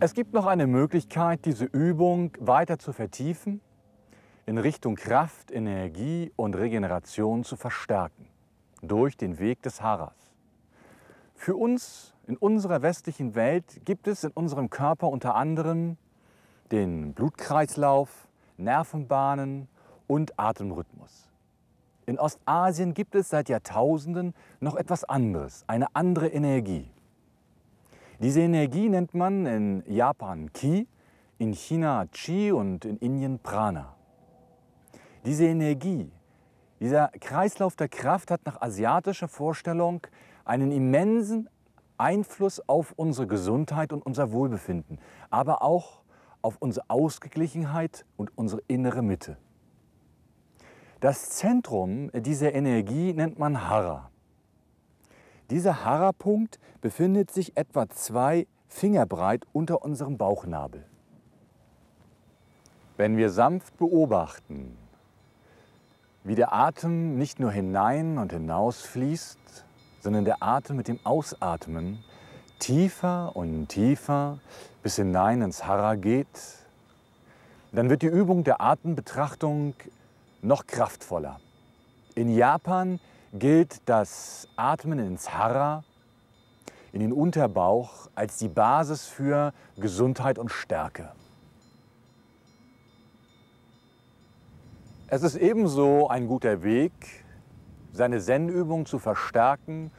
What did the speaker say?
Es gibt noch eine Möglichkeit, diese Übung weiter zu vertiefen, in Richtung Kraft, Energie und Regeneration zu verstärken, durch den Weg des Haras. Für uns in unserer westlichen Welt gibt es in unserem Körper unter anderem den Blutkreislauf, Nervenbahnen und Atemrhythmus. In Ostasien gibt es seit Jahrtausenden noch etwas anderes, eine andere Energie. Diese Energie nennt man in Japan Ki, in China Chi und in Indien Prana. Diese Energie, dieser Kreislauf der Kraft hat nach asiatischer Vorstellung einen immensen Einfluss auf unsere Gesundheit und unser Wohlbefinden, aber auch auf unsere Ausgeglichenheit und unsere innere Mitte. Das Zentrum dieser Energie nennt man Hara. Dieser Hara-Punkt befindet sich etwa 2 Finger breit unter unserem Bauchnabel. Wenn wir sanft beobachten, wie der Atem nicht nur hinein und hinaus fließt, sondern der Atem mit dem Ausatmen tiefer und tiefer bis hinein ins Hara geht, dann wird die Übung der Atembetrachtung noch kraftvoller. In Japan gilt das Atmen ins Hara, in den Unterbauch, als die Basis für Gesundheit und Stärke. Es ist ebenso ein guter Weg, seine Zen-Übung zu verstärken